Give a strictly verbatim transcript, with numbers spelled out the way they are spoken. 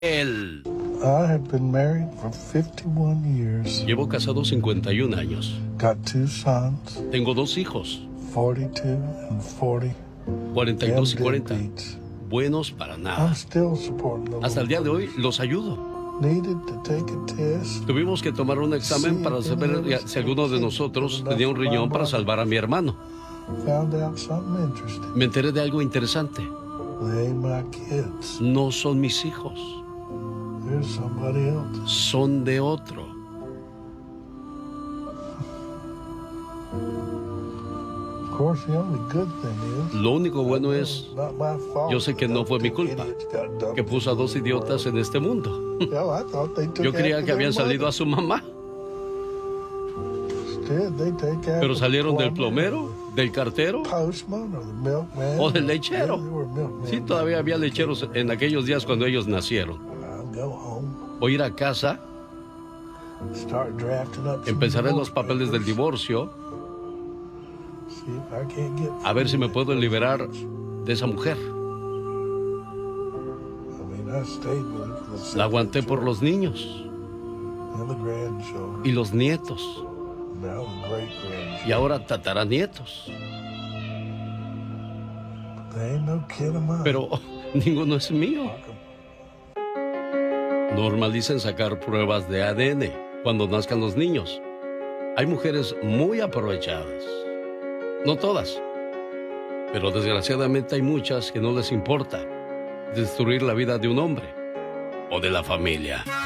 Él. I have been married for fifty-one years. Llevo casado cincuenta y un años. Got two sons. Tengo dos hijos. forty-two and forty. cuarenta y dos y cuarenta. Deadbeats. Buenos para I'm nada. still supporting them. Hasta el día de hoy los ayudo. Needed to take a test. Tuvimos que tomar un examen para saber si alguno de nosotros tenía un riñón para salvar a mi hermano. Found out something interesting. Me enteré de algo interesante. They ain't my kids. No son mis hijos. There's somebody else. Son de otro. Of course, the only good thing is. Lo único bueno es, Not my fault. yo sé que no fue mi culpa, que puso a dos idiotas en este mundo. Hell, I thought they took Yo creía after que habían their salido a su mamá, mother. Instead, they take after pero salieron the del plumber, plomero, del cartero postman, or the milkman. o del lechero. Yeah, they were milkmen. Sí, todavía había lecheros en aquellos días cuando ellos nacieron. I'll go home, O ir a casa, start drafting up some empezaré los divorce papeles del papers, divorcio, see if I can't get a ver si me puedo free. liberar de esa mujer. I mean, I stayed with her for the La aguanté por children los niños and the grandchildren, y los nietos, now the great-grandchildren. y ahora tataranietos. They ain't no kid of mine. Pero ninguno es mío. Normalicen sacar pruebas de A D N cuando nazcan los niños. Hay mujeres muy aprovechadas. No todas, pero desgraciadamente hay muchas que no les importa destruir la vida de un hombre o de la familia.